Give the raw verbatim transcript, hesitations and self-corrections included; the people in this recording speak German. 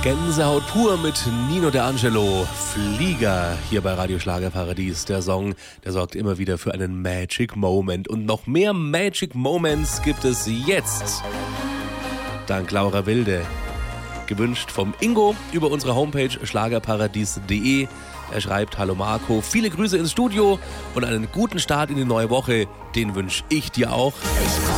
Gänsehaut pur mit Nino D'Angelo, Flieger, hier bei Radio Schlagerparadies. Der Song, der sorgt immer wieder für einen Magic Moment. Und noch mehr Magic Moments gibt es jetzt. Dank Laura Wilde. Gewünscht vom Ingo über unsere Homepage schlagerparadies punkt de. Er schreibt: Hallo Marco, viele Grüße ins Studio und einen guten Start in die neue Woche. Den wünsche ich dir auch.